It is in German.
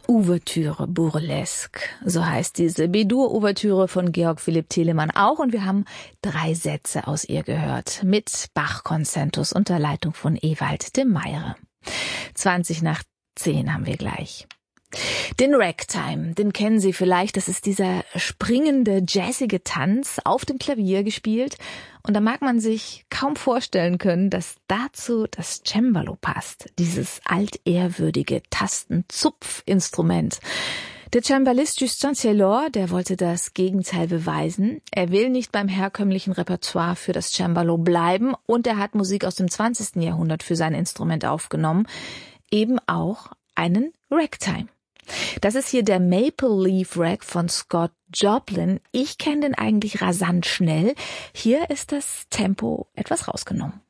Ouvertüre Burlesque, so heißt diese B-Dur-Ouvertüre von Georg Philipp Telemann auch. Und wir haben 3 Sätze aus ihr gehört mit Bach-Konzentus unter Leitung von Ewald de Meyre. 20:10 haben wir gleich. Den Ragtime, den kennen Sie vielleicht. Das ist dieser springende, jazzige Tanz auf dem Klavier gespielt. Und da mag man sich kaum vorstellen können, dass dazu das Cembalo passt. Dieses altehrwürdige Tastenzupfinstrument. Der Cembalist Justin Cielor, der wollte das Gegenteil beweisen. Er will nicht beim herkömmlichen Repertoire für das Cembalo bleiben. Und er hat Musik aus dem 20. Jahrhundert für sein Instrument aufgenommen. Eben auch einen Ragtime. Das ist hier der Maple Leaf Rag von Scott Joplin. Ich kenne den eigentlich rasant schnell. Hier ist das Tempo etwas rausgenommen.